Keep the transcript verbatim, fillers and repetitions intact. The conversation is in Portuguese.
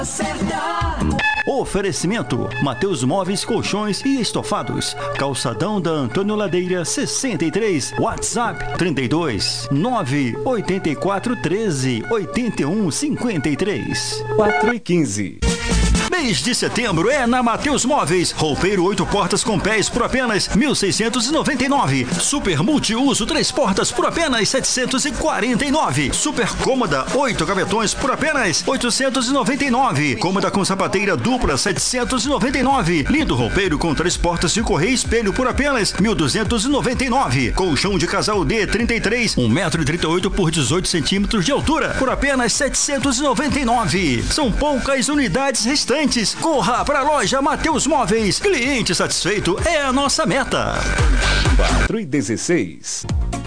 Oferecimento: Mateus Móveis, Colchões e Estofados. Calçadão da Antônio Ladeira sessenta e três. WhatsApp trinta e dois, nove oito quatro, treze, oitenta e um, cinquenta e três. quatro e quinze. Mês de setembro é na Mateus Móveis. Roupeiro oito portas com pés por apenas mil seiscentos e noventa e nove. Super multiuso três portas por apenas setecentos e quarenta e nove. Super cômoda oito gavetões por apenas oitocentos e noventa e nove. Cômoda com sapateira dupla setecentos e noventa e nove. Lindo roupeiro com três portas de correia e espelho por apenas mil duzentos e noventa e nove. Colchão de casal D trinta e três, um metro e trinta e oito por dezoito centímetros de altura por apenas setecentos e noventa e nove. São poucas unidades restantes. Corra para a loja Mateus Móveis. Cliente satisfeito é a nossa meta. quatro e dezesseis.